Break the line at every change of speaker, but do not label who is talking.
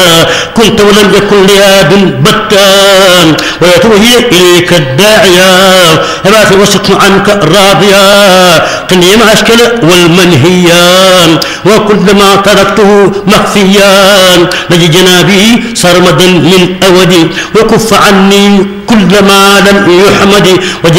كنت ولم يكن لهاد بتان ويتوهي إليك الداعية ما في وسط عنك راضيا قني ما أشكل والمنهيان وكل ما تركته مخفيان لجي جنابي سرمدا من أودي وكف عني كل ما لم يحمد